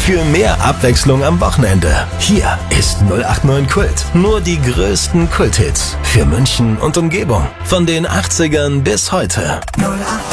Für mehr Abwechslung am Wochenende. Hier ist 089 Kult. Nur die größten Kulthits für München und Umgebung. Von den 80ern bis heute. 089